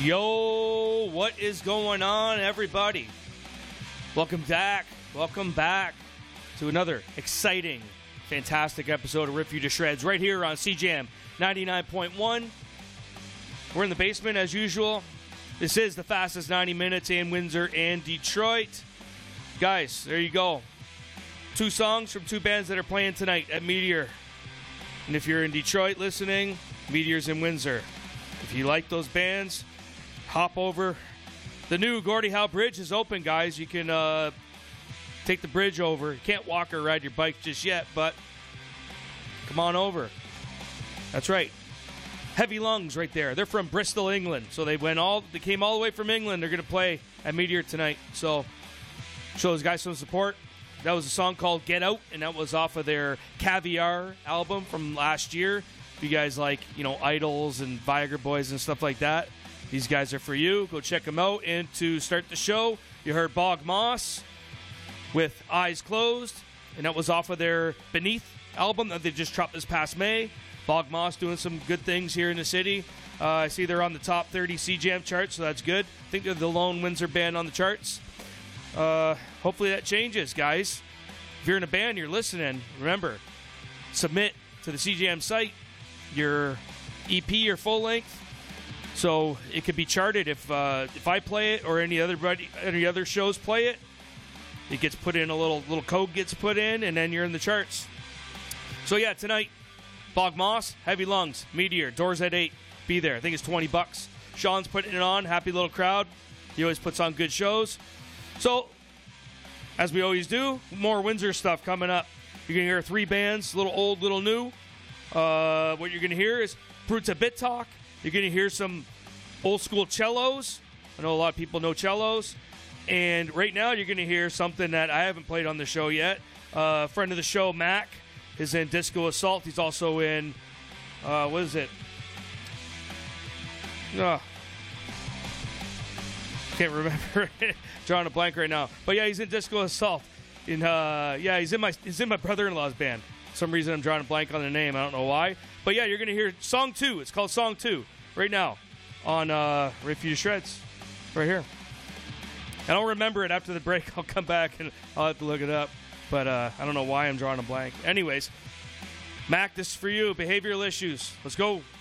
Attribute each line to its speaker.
Speaker 1: Yo, what is going on, everybody? Welcome back to another exciting, fantastic episode of Rip You to Shreds right here on CJAM 99.1. We're in the basement as usual. This is the fastest 90 minutes in Windsor and Detroit. Guys, there you go. 2 songs from 2 bands that are playing tonight at Meteor. And if you're in Detroit listening, Meteor's in Windsor. If you like those bands, hop over. The new Gordie Howe Bridge is open, guys. You can take the bridge over. You can't walk or ride your bike just yet, but come on over. That's right. Heavy Lungs right there. They're from Bristol, England. So they came all the way from England. They're going to play at Meteor tonight. So show those guys some support. That was a song called Get Out, and that was off of their Caviar album from last year. If you guys like, Idols and Viagra Boys and stuff like that, these guys are for you. Go check them out. And to start the show, you heard Bog Moss with Eyes Closed, and that was off of their Beneath album that they just dropped this past May. Bog Moss doing some good things here in the city. I see they're on the top 30 CJAM charts, so that's good. I think they're the lone Windsor band on the charts. Hopefully that changes, guys. If you're in a band, you're listening, remember, submit to the CJAM site your EP or full length, so it could be charted. If I play it or any other shows play it, it gets put in, a little code gets put in, and then you're in the charts. So yeah, tonight, Bog Moss, Heavy Lungs, Meteor, doors at 8. Be there. I think it's $20. Sean's putting it on. Happy little crowd. He always puts on good shows. So, as we always do, more Windsor stuff coming up. You're going to hear 3 bands, little old, little new. What you're going to hear is Brutes of Bit Talk. You're going to hear some old school cellos. I know a lot of people know cellos. And right now you're going to hear something that I haven't played on the show yet. Friend of the show, Mac, is in Disco Assault. He's also in, what is it? Can't remember. Drawing a blank right now. But yeah, he's in Disco Assault. He's in my brother-in-law's band. For some reason I'm drawing a blank on the name. I don't know why. But yeah, you're going to hear Song 2. It's called Song 2 right now on Rip You to Shreds right here. And I'll remember it after the break. I'll come back and I'll have to look it up. But I don't know why I'm drawing a blank. Anyways, Mac, this is for you. Behavioral issues. Let's go.